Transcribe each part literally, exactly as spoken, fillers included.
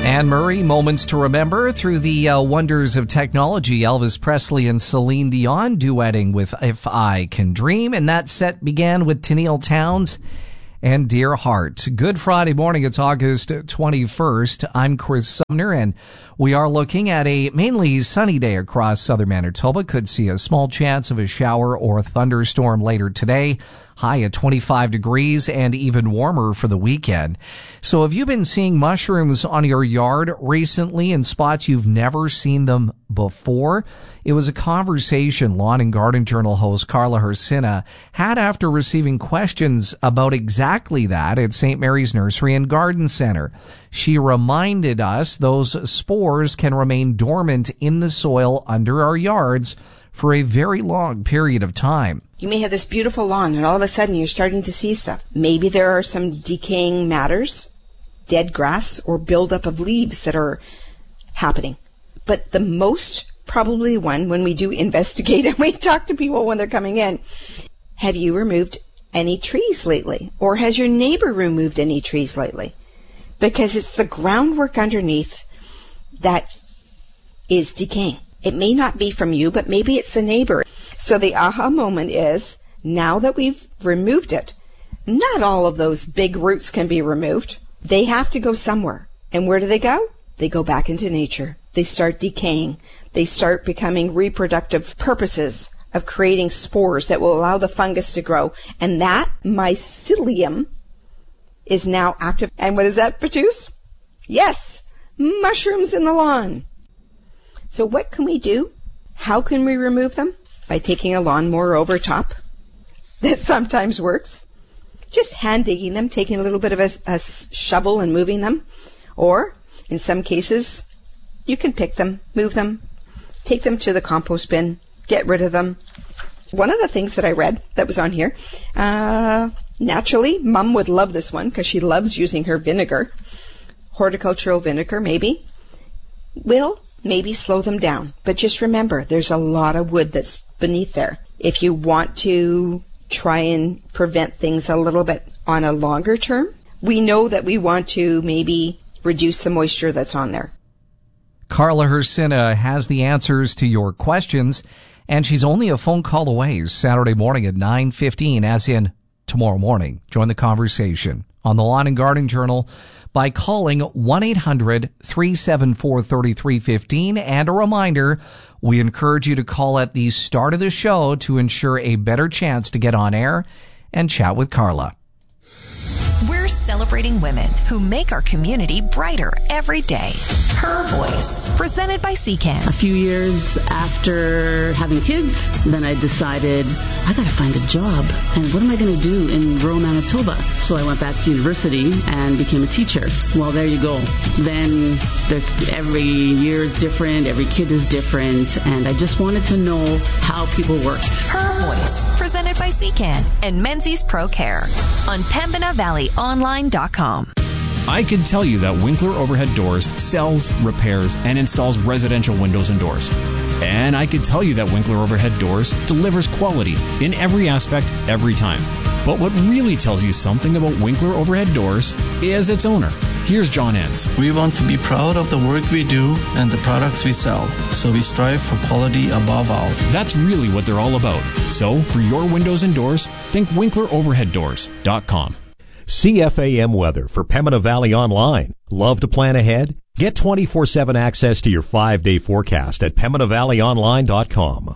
Anne Murray, Moments to Remember, through the uh, wonders of technology. Elvis Presley and Celine Dion duetting with If I Can Dream. And that set began with Tenille Townes and Dear Heart. Good Friday morning. It's August twenty-first. I'm Chris Sumner, and we are looking at a mainly sunny day across southern Manitoba. Could see a small chance of a shower or a thunderstorm later today. High at twenty-five degrees and even warmer for the weekend. So have you been seeing mushrooms on your yard recently in spots you've never seen them before? It was a conversation Lawn and Garden Journal host Carla Hersina had after receiving questions about exactly that at Saint Mary's Nursery and Garden Center. She reminded us those spores can remain dormant in the soil under our yards for a very long period of time. You may have this beautiful lawn, and all of a sudden you're starting to see stuff. Maybe there are some decaying matters, dead grass, or buildup of leaves that are happening. But the most probably one, when we do investigate and we talk to people when they're coming in, have you removed any trees lately? Or has your neighbor removed any trees lately? Because it's the groundwork underneath that is decaying. It may not be from you, but maybe it's the neighbor. So the aha moment is, now that we've removed it, not all of those big roots can be removed. They have to go somewhere. And where do they go? They go back into nature. They start decaying. They start becoming reproductive purposes of creating spores that will allow the fungus to grow. And that mycelium is now active. And what does that produce? Yes, mushrooms in the lawn. So what can we do? How can we remove them? By taking a lawnmower over top. That sometimes works. Just hand digging them, taking a little bit of a, a shovel and moving them. Or, in some cases, you can pick them, move them, take them to the compost bin, get rid of them. One of the things that I read that was on here, uh, naturally, Mum would love this one because she loves using her vinegar, horticultural vinegar maybe, will maybe slow them down. But just remember, there's a lot of wood that's beneath there. If you want to try and prevent things a little bit on a longer term, we know that we want to maybe reduce the moisture that's on there. Carla Hersina has the answers to your questions, and she's only a phone call away Saturday morning at nine fifteen, as in tomorrow morning. Join the conversation on the Lawn and Garden Journal by calling one eight hundred three seven four three three one five. And a reminder, we encourage you to call at the start of the show to ensure a better chance to get on air and chat with Carla. We're celebrating women who make our community brighter every day. Her Voice, presented by C CAN. A few years after having kids, then I decided I got to find a job. And what am I going to do in rural Manitoba? So I went back to university and became a teacher. Well, there you go. Then there's every year is different, every kid is different, and I just wanted to know how people worked. Her Voice, presented by C CAN and Menzies Pro Care on Pembina Valley Online dot com. I can tell you that Winkler Overhead Doors sells, repairs, and installs residential windows and doors. And I can tell you that Winkler Overhead Doors delivers quality in every aspect, every time. But what really tells you something about Winkler Overhead Doors is its owner. Here's John Enns. We want to be proud of the work we do and the products we sell, so we strive for quality above all. That's really what they're all about. So, for your windows and doors, think Winkler Overhead Doors dot com. C F A M weather for Pembina Valley Online. Love to plan ahead? Get twenty-four seven access to your five-day forecast at Pembina Valley Online dot com.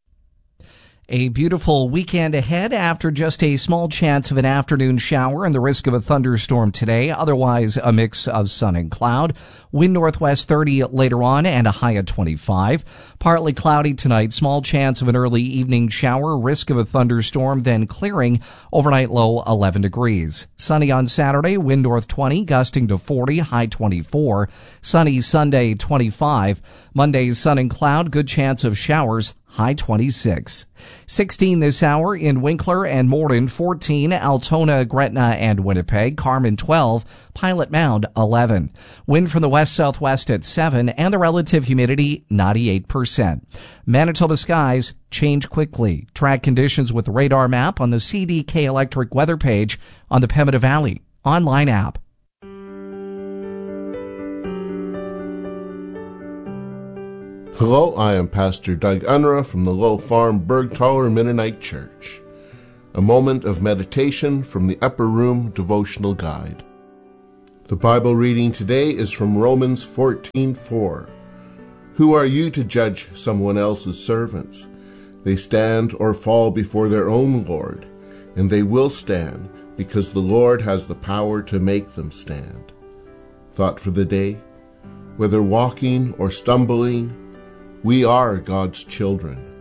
A beautiful weekend ahead after just a small chance of an afternoon shower and the risk of a thunderstorm today. Otherwise, a mix of sun and cloud. Wind northwest thirty later on and a high of twenty-five. Partly cloudy tonight. Small chance of an early evening shower. Risk of a thunderstorm, then clearing. Overnight low eleven degrees. Sunny on Saturday. Wind north twenty, gusting to forty, high twenty-four. Sunny Sunday twenty-five. Monday sun and cloud. Good chance of showers. High twenty-six. sixteen this hour in Winkler and Morden, fourteen, Altona, Gretna, and Winnipeg, Carman twelve, Pilot Mound eleven. Wind from the west-southwest at seven, and the relative humidity ninety-eight percent. Manitoba skies change quickly. Track conditions with the radar map on the C D K Electric weather page on the Pembina Valley online app. Hello, I am Pastor Doug Unruh from the Low Farm Bergtaller Mennonite Church. A moment of meditation from the Upper Room Devotional Guide. The Bible reading today is from Romans fourteen four. Who are you to judge someone else's servants? They stand or fall before their own Lord, and they will stand because the Lord has the power to make them stand. Thought for the day: whether walking or stumbling, we are God's children.